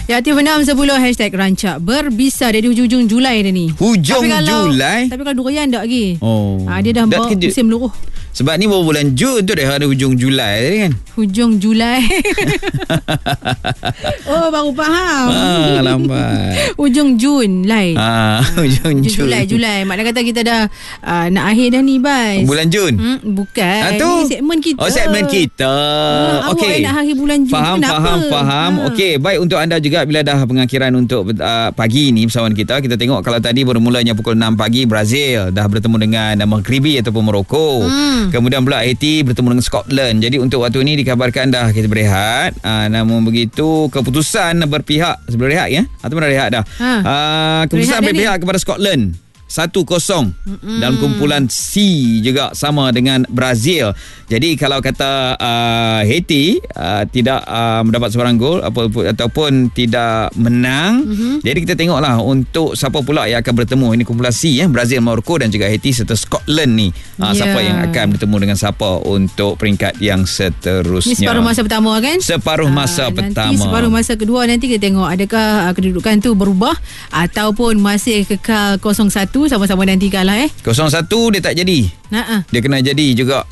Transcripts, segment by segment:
Ya, @Fenam10 #rancak berbisa dari hujung-hujung Julai dah ni. Julai? Tapi kalau durian tak lagi. Oh. Dia dah bawa musim luruh. Sebab ni baru bulan Jun tu dah ada hujung Julai tadi kan. Hujung Julai. Oh, baru faham. Lambat. Hujung Jun lai. Hujung Julai. Maknanya kata kita dah nak akhir dah ni, Bas. Bulan Jun? Bukan. Ni segmen kita. Oh, segmen kita. Okey. Awak nak akhir bulan Jun. Faham. Okey, baik untuk anda juga bila dah pengakhiran untuk pagi ni bersama kita tengok kalau tadi bermulanya pukul 6 pagi Brazil dah bertemu dengan Maghribi ataupun Morocco. Kemudian pula Haiti bertemu dengan Scotland. Jadi untuk waktu ni dikabarkan dah kita berehat. Namun begitu keputusan berpihak berehat ya ataupun dah rehat dah. Keputusan berpihak kepada Scotland 1-0 dalam kumpulan C juga sama dengan Brazil. Jadi kalau kata Haiti tidak mendapat sebarang gol ataupun tidak menang, jadi kita tengoklah untuk siapa pula yang akan bertemu. Ini kumpulan C ya, Brazil, Morocco dan juga Haiti serta Scotland ni. Siapa yang akan bertemu dengan siapa untuk peringkat yang seterusnya. Ini separuh masa pertama kan? Separuh masa pertama. Nanti separuh masa kedua nanti kita tengok adakah kedudukan tu berubah ataupun masih kekal 0-1. Sama-sama nantikan lah 0-1 dia tak jadi. Dia kena jadi juga.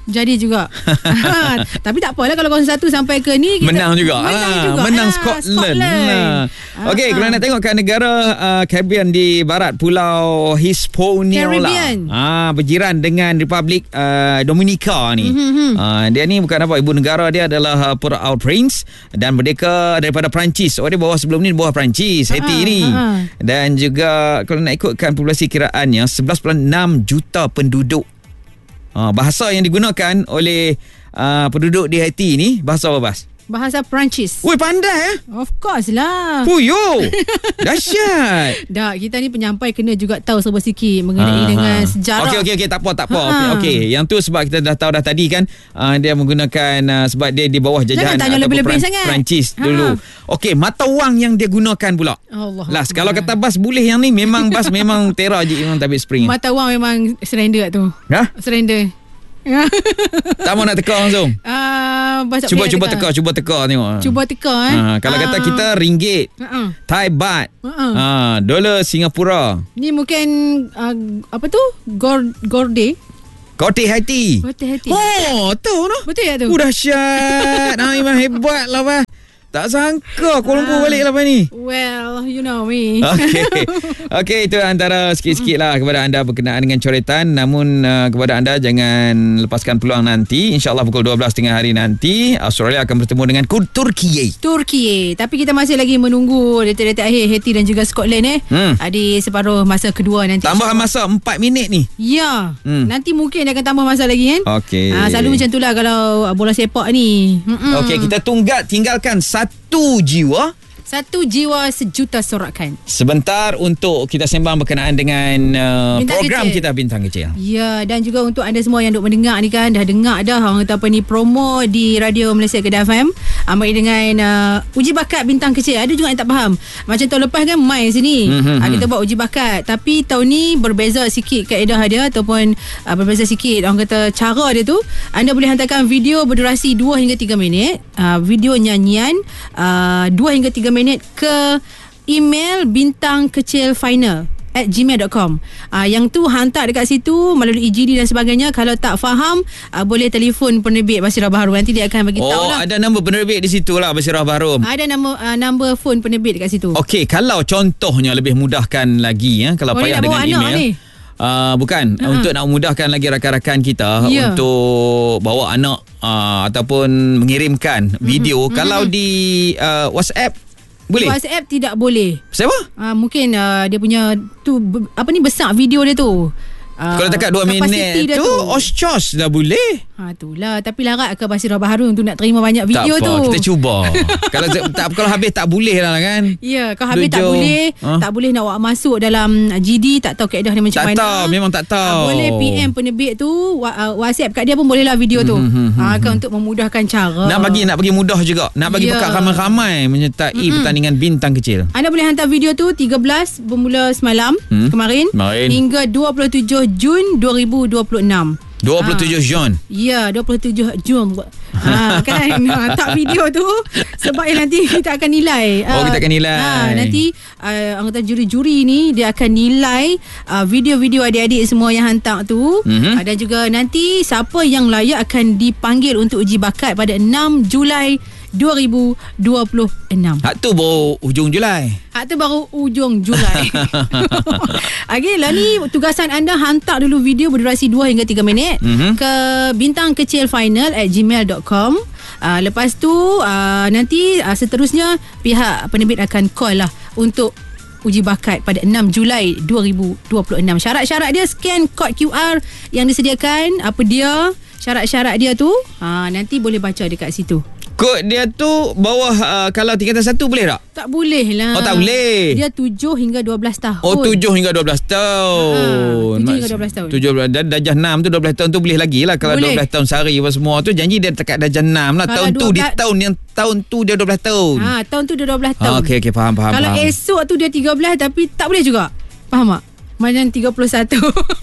Tapi tak apalah kalau 0-1 sampai ke ni kita menang juga. Menang Scotland. Okey, kalau nak tengokkan negara Caribbean di barat Pulau Hispaniola. Berjiran dengan Republik Dominika ni. Dia ni bukan apa, ibu negara dia adalah Port-au-Prince dan merdeka daripada Perancis. Dia bawah sebelum ni bawah Perancis, Haiti ni. Dan juga kalau nak ikutkan populasi kiraannya 11.6 juta penduduk. Bahasa yang digunakan oleh penduduk di Haiti ni bahasa apa, Bas? Bahasa Perancis. Woi, pandai Of course lah. Puyo. Dahsyat. Kita ni penyampai kena juga tahu serba sikit mengenai dengan sejarah. Okey, tak apa. Okey, yang tu sebab kita dah tahu dah tadi kan, dia menggunakan sebab dia di bawah jajahan Perancis dulu. Okey, mata wang yang dia gunakan pula. Allah. Kalau kata Bas boleh yang ni memang Bas memang tera je, memang tabik spring. Mata wang memang surrender tu. Surrender. Tak mau nak teka langsung. Cuba teka tengok. Cuba teka kalau kata kita ringgit, Thai baht, dolar Singapura. Ni mungkin apa tu? Gorde Haiti. Tahu noh. Betul ya tu. Dahsyat. Memang hebat lah, Bah. Tak sangka Kuala Lumpur balik lah ni. Well, you know me. Okey, itu antara sikit-sikit lah kepada anda berkenaan dengan coretan. Namun kepada anda jangan lepaskan peluang nanti. InsyaAllah pukul 12 tengah hari nanti Australia akan bertemu dengan Turki. Tapi kita masih lagi menunggu detik-detik akhir Haiti dan juga Scotland di separuh masa kedua nanti. Tambahan masa 4 minit ni. Ya. Nanti mungkin dia akan tambah masa lagi kan. Okey. Selalu macam itulah kalau bola sepak ni. Okey, kita tinggalkan satu jiwa sejuta sorakan. Sebentar untuk kita sembang berkenaan dengan program kita Bintang Kecil. Ya, dan juga untuk anda semua yang duk mendengar ni kan, dah dengar dah orang kata apa ni promo di Radio Malaysia Kedah FM dengan uji bakat Bintang Kecil. Ada juga yang tak faham. Macam tahun lepas kan mai sini kita buat uji bakat, tapi tahun ni berbeza sikit kaedah dia ataupun berbeza sikit orang kata cara dia tu. Anda boleh hantarkan video berdurasi 2 hingga 3 minit, video nyanyian 2 hingga 3 minit ke email bintangkecilfinal@gmail.com. Yang tu hantar dekat situ melalui EGD dan sebagainya. Kalau tak faham boleh telefon penerbit Basirah Baharum. Nanti dia akan bagi tahu lah. Ada nombor penerbit di situ lah, Basirah Baharum. Ada nombor phone penerbit dekat situ. Okey, kalau contohnya lebih mudahkan lagi kalau payah dengan email. Bukan untuk nak memudahkan lagi rakan-rakan kita untuk bawa anak ataupun mengirimkan video. Kalau di WhatsApp boleh? WhatsApp tidak boleh. Siapa? Mungkin dia punya tu besar video dia tu. Kalau dekat 2 minit tu Oshos dah boleh. Itulah. Tapi larat ke Basirah Baharum tu nak terima banyak video tu. Tak apa, kita cuba. Kalau habis tak boleh lah kan. Ya, kalau habis tak boleh. Tak boleh nak masuk dalam GD. Tak tahu kaedah dia macam mana. Tak tahu, memang tak tahu. Boleh PM penerbit tu, WhatsApp kat dia pun boleh lah video tu. Kan untuk memudahkan cara. Nak bagi mudah juga. Nak bagi pekat ramai-ramai menyertai pertandingan Bintang Kecil. Anda boleh hantar video tu 13 bermula semalam kemarin hingga 27 Jun 2026. 27 Jun. Ya, 27 Jun. Kan tak video tu sebab nanti kita akan nilai. Kita akan nilai. Nanti anggota juri-juri ni dia akan nilai video-video adik-adik semua yang hantar tu. Dan juga nanti siapa yang layak akan dipanggil untuk uji bakat pada 6 Julai 2026. Hak tu baru hujung Julai. Okey, lah ni tugasan anda hantar dulu video berdurasi 2 hingga 3 minit ke bintangkecilfinal@gmail.com. Lepas tu nanti seterusnya pihak penerbit akan call lah untuk uji bakat pada 6 Julai 2026. Syarat-syarat dia scan kod QR yang disediakan. Apa dia syarat-syarat dia tu? Nanti boleh baca dekat situ. Kod dia tu bawah kalau tingkatan 1 boleh tak? Tak boleh lah. Tak boleh. Dia 7 hingga 12 tahun. 7 hingga 12 tahun. 7 hingga 12 tahun. 7 darjah 6 tu 12 tahun tu boleh lagi lah. Kalau boleh. 12 tahun sehari apa semua tu janji dia dekat darjah 6 lah. Kalau tahun tu dia tahun tu dia 12 tahun. Tahun tu dia 12 tahun. Okey faham. Kalau esok tu dia 13 tapi tak boleh juga. Faham tak? Macam 31.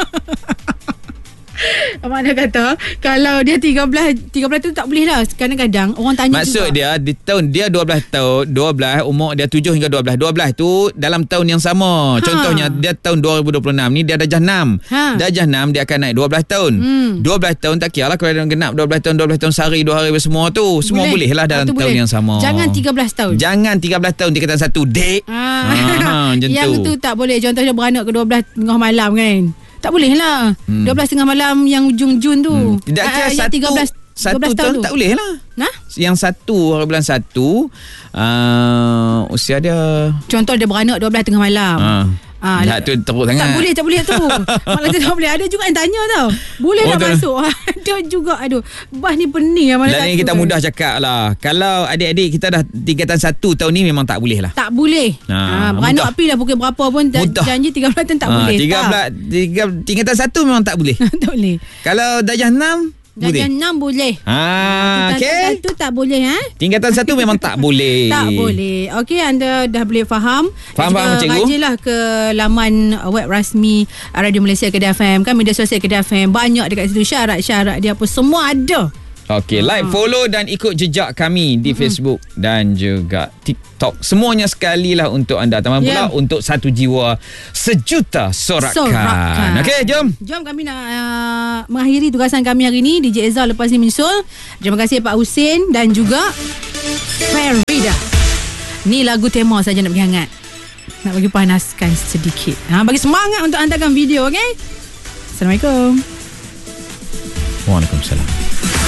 Mana kata kalau dia 13 tu tak boleh lah. Kadang-kadang orang tanya maksud juga. Maksud dia di tahun dia 12 tahun, 12 umur dia 7 hingga 12. 12 tu dalam tahun yang sama. Contohnya dia tahun 2026 ni dia darjah 6. Darjah 6 dia akan naik 12 tahun. 12 tahun tak kira lah kalau dia genap 12 tahun sehari 2 hari semua tu. Semua boleh lah dalam tahun boleh. yang sama. Jangan 13 tahun. Jangan 13 tahun tingkatan 1 dek. Yang tu tak boleh. Contohnya beranak ke 12 tengah malam kan. Tak boleh lah. 12 tengah malam yang ujung Jun tu. Tidak kira satu tahun tak boleh lah. Yang 1 bulan 1 usia dia. Contoh dia beranak 12 tengah malam. Tu teruk sangat. Tak boleh tu. Malah tu tak boleh. Ada juga yang tanya tau. Boleh tak masuk? Ada juga. Aduh, bah ni pening lah. Dan ni kita mudah cakap lah. Kalau adik-adik kita dah tingkatan 1 tahun ni memang tak boleh lah. Tak boleh. Beranak api lah pukul berapa pun janji 13 tahun tak boleh. Tingkatan 1 memang tak boleh. Tak boleh. Kalau darjah 6 darjah 6 boleh. Tingkatan 1 tak boleh. Tingkatan 1 memang tak boleh. Tak boleh. Okey, anda dah boleh faham. Faham cikgu. Rajalah ke laman web rasmi Radio Malaysia Kedah FM. Kan media sosial Kedah FM. Banyak dekat situ syarat-syarat dia apa semua ada. Okey, like, follow dan ikut jejak kami di Facebook dan juga TikTok. Semuanya sekali lah untuk anda. Tambah pula untuk 1 jiwa sejuta sorakan. Okey, jom. Jom kami nak mengakhiri tugasan kami hari ini. DJ Ezra lepas ni menyusul. Terima kasih Pak Husin dan juga Farida. Ni lagu tema saja nak bagi hangat. Nak bagi panaskan sedikit. Bagi semangat untuk hantarkan video, okey? Assalamualaikum. Waalaikumsalam.